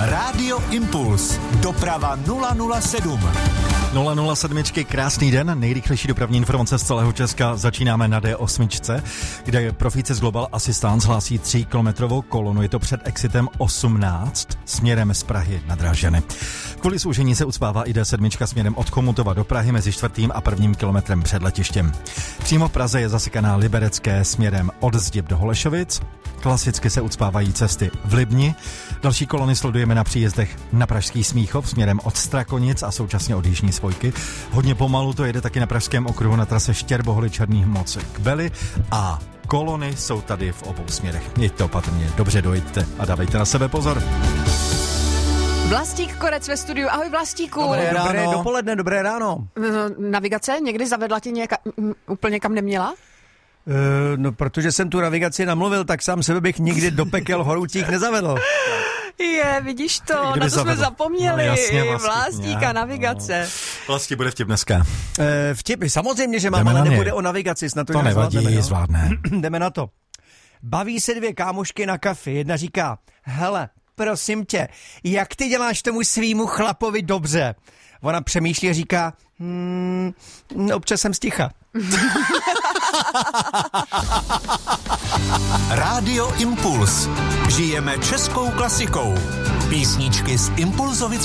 Rádio Impuls. Doprava 007. 007, krásný den, nejrychlejší dopravní informace z celého Česka. Začínáme na D8, kde Profíces Global Assistance hlásí 3kilometrovou kolonu. Je to před exitem 18 směrem z Prahy na Drážďany. Kvůli zúžení se ucpává i D7 směrem od Chomutova do Prahy mezi 4. a 1. kilometrem před letištěm. Přímo v Praze je zasekaná Liberecké směrem od Zdieb do Holešovic. Klasicky se ucpávají cesty v Libni. Další kolony sledujeme na příjezdech na Pražský Smíchov směrem od Strakonic a současně od Jižní Svojky. Hodně pomalu to jede taky na Pražském okruhu na trase Štěrboholy Černý Moc k Beli a kolony jsou tady v obou směrech. Jeďte opatrně, dobře dojďte a dávejte na sebe pozor. Vlastík Korec ve studiu. Ahoj Vlastíku. Dobré dopoledne, dobré ráno. Navigace někdy zavedla tě úplně kam neměla? No, protože jsem tu navigaci namluvil, tak sám sebe bych nikdy do pekel horoucích nezavedl. Vidíš to, Kdyby na to zavedl. jsme zapomněli. No, jasně, Vlastík a navigace. Vlastí bude vtip dneska. Vtipy, samozřejmě, že mám, Jdeme ale na nebude ně. o navigaci. Snad To nevadí, zvládne. Jdeme na to. Baví se dvě kámošky na kafi. Jedna říká, hele, prosím tě, jak ty děláš tomu svýmu chlapovi dobře? Ona přemýšlí a říká, občas jsem sticha. Rádio Impuls. Žijeme českou klasikou. Písničky z Impulzovy